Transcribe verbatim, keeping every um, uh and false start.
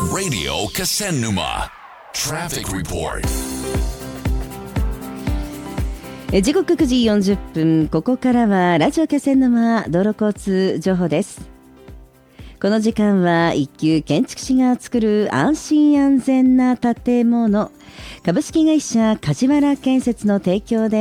Radio Kasennuma Traffic Report。 え時刻くじよんじゅっぷん、ここからはラジオ気仙沼道路交通情報です。この時間は一級建築士が作る安心安全な建物、株式会社梶原建設の提供で